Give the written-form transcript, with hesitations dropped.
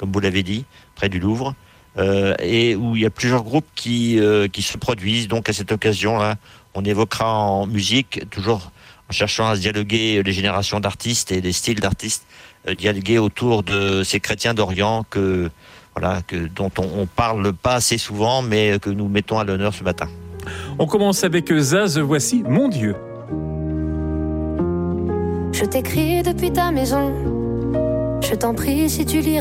comme vous l'avez dit, près du Louvre, et où il y a plusieurs groupes qui se produisent. Donc à cette occasion-là, on évoquera en musique, toujours en cherchant à se dialoguer les générations d'artistes et les styles d'artistes, dialoguer autour de ces chrétiens d'Orient dont on parle pas assez souvent, mais que nous mettons à l'honneur ce matin. On commence avec Zaz, voici Mon Dieu. Je t'écris depuis ta maison, je t'en prie si tu liras.